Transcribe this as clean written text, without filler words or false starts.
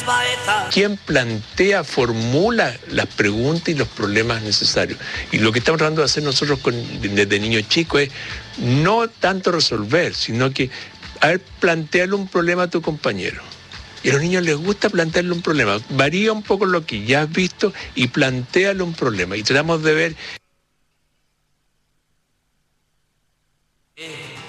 Quien plantea, formula las preguntas y los problemas necesarios. Y lo que estamos tratando de hacer nosotros desde niños chicos es no tanto resolver, sino que, plantearle un problema a tu compañero. Y a los niños les gusta plantearle un problema. Varía un poco lo que ya has visto y plantéale un problema. Y tratamos de ver